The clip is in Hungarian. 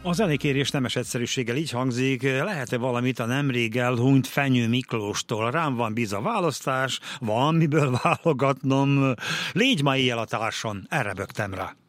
A zenékérés nemes egyszerűséggel így hangzik: lehet-e valamit a nemrég elhunyt Fenyő Miklóstól? Rám van biza választás, van miből válogatnom, légy ma éjjel a társon, erre bögtem rá.